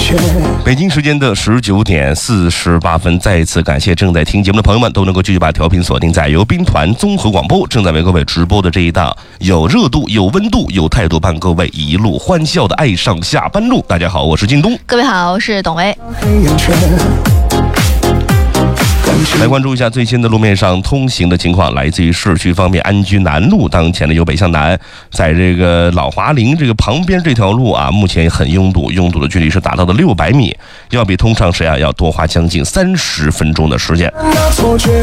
北京时间的19点48分，再一次感谢正在听节目的朋友们都能够继续把调频锁定在由兵团综合广播正在为各位直播的这一档有热度、有温度、有态度，伴各位一路欢笑的爱上下班路。大家好，我是靳东。 各位好，我是董薇。 来关注一下最新的路面上通行的情况。来自于市区方面，安居南路当前的由北向南，在这个老华林这个旁边这条路啊，目前很拥堵，拥堵的距离是达到了600米，要比通常时要多花将近30分钟的时间。